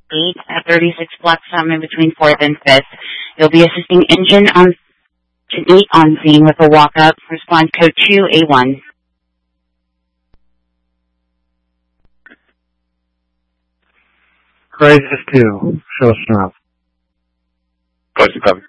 8 at 36 Block Summit between 4th and 5th. You'll be assisting engine on 8 on scene with a walkout. Response code 2A1. Crisis 2. Show us enough. Close to cover.